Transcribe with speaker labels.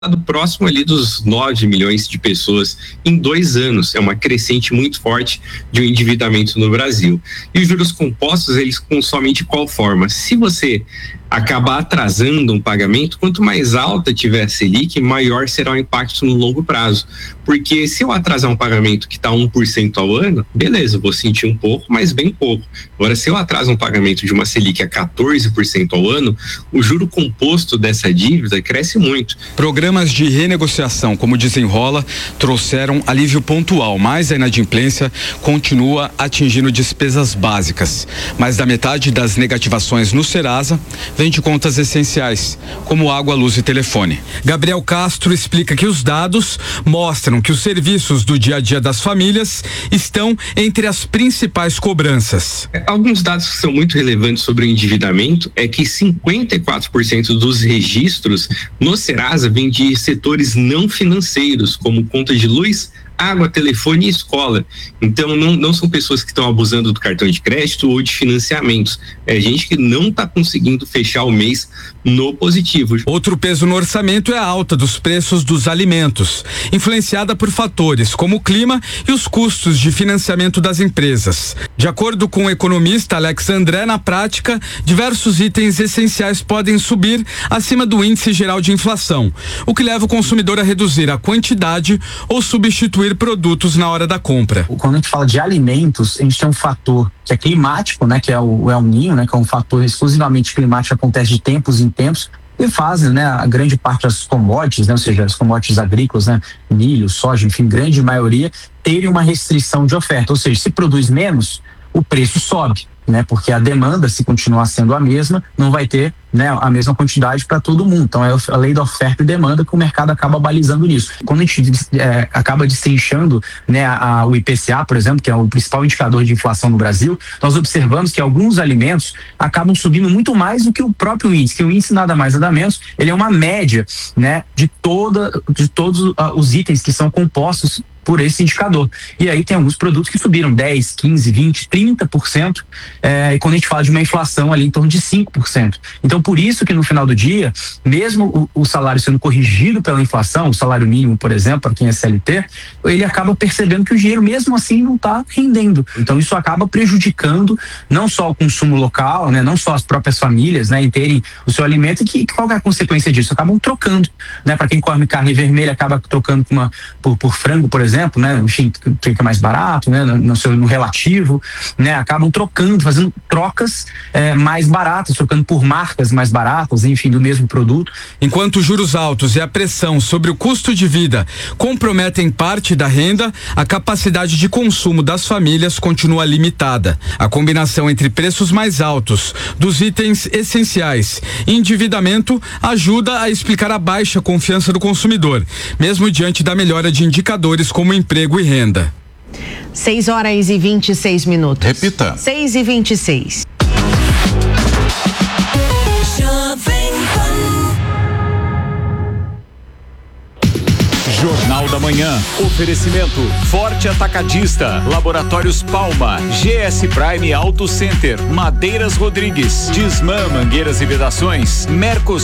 Speaker 1: próximo ali dos 9 milhões de pessoas em 2 anos. É uma crescente muito forte de um endividamento no Brasil. E os juros compostos, eles consomem de qual forma? Se você acabar atrasando um pagamento, quanto mais alta tiver a Selic, maior será o impacto no longo prazo. Porque se eu atrasar um pagamento que está 1% ao ano, beleza, vou sentir um pouco, mas bem pouco. Agora, se eu atraso um pagamento de uma Selic a 14% ao ano, o juro composto dessa dívida cresce muito.
Speaker 2: Programas de renegociação, como Desenrola, trouxeram alívio pontual, mas a inadimplência continua atingindo despesas básicas. Mais da metade das negativações no Serasa vem de contas essenciais, como água, luz e telefone. Gabriel Castro explica que os dados mostram que os serviços do dia a dia das famílias estão entre as principais cobranças.
Speaker 1: Alguns dados que são muito relevantes sobre o endividamento é que 54% dos registros no Serasa vem de setores não financeiros, como conta de luz, água, telefone e escola. Então não são pessoas que estão abusando do cartão de crédito ou de financiamentos. É gente que não está conseguindo fechar o mês no positivo.
Speaker 2: Outro peso no orçamento é a alta dos preços dos alimentos, influenciada por fatores como o clima e os custos de financiamento das empresas. De acordo com o economista Alex André, na prática, diversos itens essenciais podem subir acima do índice geral de inflação, o que leva o consumidor a reduzir a quantidade ou substituir produtos na hora da compra.
Speaker 3: Quando a gente fala de alimentos, a gente tem um fator que é climático, né, que é o El Niño, né, que é um fator exclusivamente climático, acontece de tempos em tempos, e fazem, né, a grande parte das commodities, né, ou seja, as commodities agrícolas, né, milho, soja, enfim, grande maioria, terem uma restrição de oferta, ou seja, se produz menos, o preço sobe, né, porque a demanda, se continuar sendo a mesma, não vai ter, né, a mesma quantidade para todo mundo. Então é a lei da oferta e demanda que o mercado acaba balizando nisso. Quando a gente acaba destrinchando, né, o IPCA, por exemplo, que é o principal indicador de inflação no Brasil, nós observamos que alguns alimentos acabam subindo muito mais do que o próprio índice, que o índice nada mais nada menos, ele é uma média, né, de todos os itens que são compostos por esse indicador. E aí tem alguns produtos que subiram 10, 15, 20, 30%, e quando a gente fala de uma inflação ali em torno de 5%. Então, por isso que no final do dia, mesmo o salário sendo corrigido pela inflação, o salário mínimo, por exemplo, para quem é CLT, ele acaba percebendo que o dinheiro mesmo assim não está rendendo. Então, isso acaba prejudicando não só o consumo local, né, não só as próprias famílias, né, em terem o seu alimento, e qual é a consequência disso? Acabam trocando, né? Para quem come carne vermelha, acaba trocando por frango, por exemplo, né? Enfim, fica mais barato, né? No relativo, né? Acabam trocando, fazendo trocas mais baratas, trocando por marcas mais baratas, enfim, do mesmo produto.
Speaker 2: Enquanto os juros altos e a pressão sobre o custo de vida comprometem parte da renda, a capacidade de consumo das famílias continua limitada. A combinação entre preços mais altos dos itens essenciais e endividamento ajuda a explicar a baixa confiança do consumidor, mesmo diante da melhora de indicadores como emprego e renda.
Speaker 4: 6h26.
Speaker 5: Repita.
Speaker 4: 6h26.
Speaker 6: Jornal da Manhã. Oferecimento Forte Atacadista, Laboratórios Palma, GS Prime Auto Center, Madeiras Rodrigues, Disman Mangueiras e Vedações, Mercos